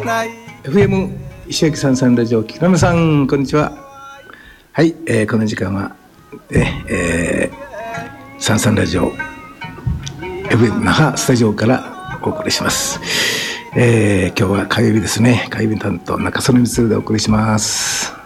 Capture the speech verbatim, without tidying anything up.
エフエム 石垣さんさんラジオ、木村さん、こんにちは。はい、えー、この時間は、えー、さんさんラジオ エフエム 那覇スタジオからお送りします。えー、今日は火曜日ですね。火曜日担当中曽根光でお送りします。